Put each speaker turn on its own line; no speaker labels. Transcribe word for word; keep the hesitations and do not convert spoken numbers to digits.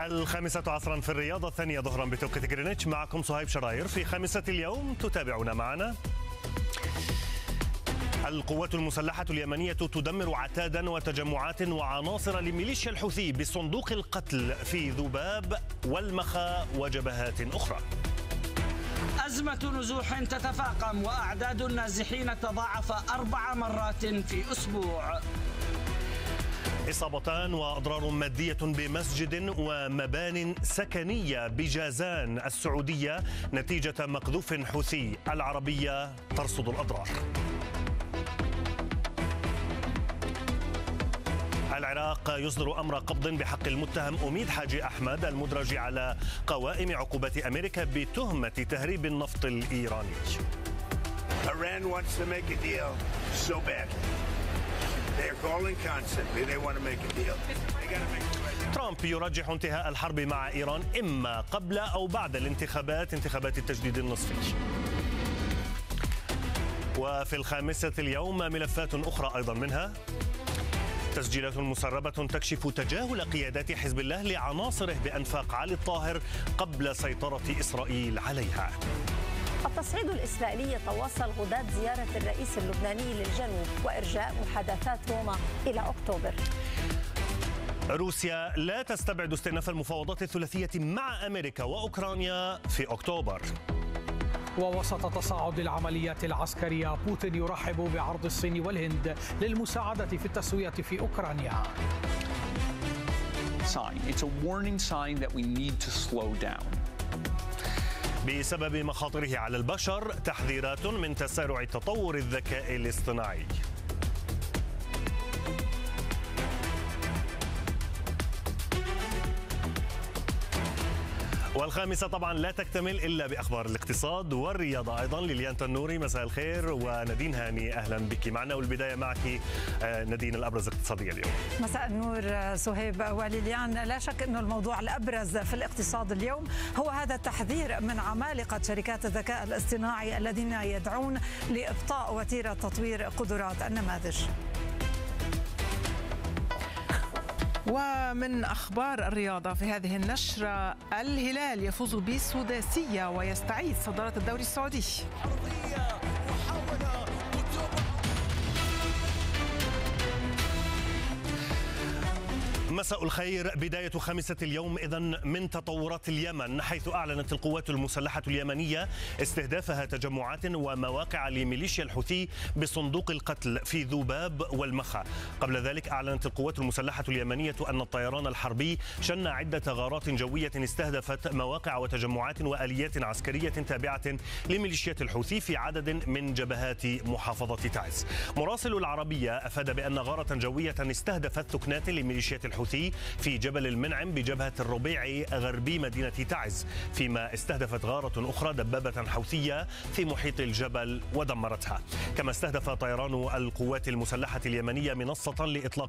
الخامسة عصرا في الرياض، الثانية ظهرا بتوقيت غرينتش. معكم صهيب شراير. في خامسة اليوم تتابعون معنا: القوات المسلحة اليمنية تدمر عتادا وتجمعات وعناصر لميليشيا الحوثي بصندوق القتل في ذباب والمخا وجبهات أخرى.
أزمة نزوح تتفاقم وأعداد النازحين تضاعف أربع مرات في أسبوع.
إصابتان وأضرار مادية بمسجد ومبان سكنية بجازان السعودية نتيجة مقذوف حوثي. العربية ترصد الأضرار. العراق يصدر أمر قبض بحق المتهم أميد حاجي أحمد المدرج على قوائم عقوبات أمريكا بتهمة تهريب النفط الإيراني.
Iran wants to make a deal so badly. They're calling constantly. They want to make a deal. They got to make it right now.
ترامب يرجح انتهاء الحرب مع إيران إما قبل أو بعد الانتخابات انتخابات التجديد النصفي. وفي الخامسة اليوم ملفات أخرى أيضا، منها تسجيلات مسربة تكشف تجاهل قيادات حزب الله لعناصره بأنفاق علي الطاهر قبل سيطرة إسرائيل عليها.
التصعيد الإسرائيلي يتواصل غداة زيارة الرئيس اللبناني للجنوب وإرجاء محادثات روما إلى أكتوبر.
روسيا لا تستبعد استئناف المفاوضات الثلاثية مع أمريكا وأوكرانيا في أكتوبر.
ووسط تصاعد العمليات العسكرية، بوتين يرحب بعرض الصين والهند للمساعدة في التسوية في أوكرانيا.
It's a warning sign that we need to slow down.
بسبب مخاطره على البشر، تحذيرات من تسارع تطور الذكاء الاصطناعي. والخامسة طبعا لا تكتمل إلا بأخبار الاقتصاد والرياضة أيضا. ليليان تنوري مساء الخير، ونادين هاني أهلا بك معنا. والبداية معك نادين، الأبرز اقتصاديا اليوم.
مساء النور صهيب وليليان. لا شك أنه الموضوع الأبرز في الاقتصاد اليوم هو هذا التحذير من عمالقة شركات الذكاء الاصطناعي الذين يدعون لإبطاء وتيرة تطوير قدرات النماذج.
ومن أخبار الرياضة في هذه النشرة: الهلال يفوز بالسداسية ويستعيد صدارة الدوري السعودي.
مساء الخير. بداية خامسة اليوم إذن من تطورات اليمن، حيث أعلنت القوات المسلحة اليمنية استهدافها تجمعات ومواقع لميليشيا الحوثي بصندوق القتل في ذباب والمخا. قبل ذلك أعلنت القوات المسلحة اليمنية أن الطيران الحربي شن عدة غارات جوية استهدفت مواقع وتجمعات وآليات عسكرية تابعة لميليشيات الحوثي في عدد من جبهات محافظة تعز. مراسل العربية أفاد بأن غارة جوية استهدفت ثكنات لميليشيات الحوثي في جبل المنعم بجبهة الربيع غربي مدينة تعز، فيما استهدفت غارة أخرى دبابة حوثية في محيط الجبل ودمرتها. كما استهدف طيران القوات المسلحة اليمنية منصة لإطلاق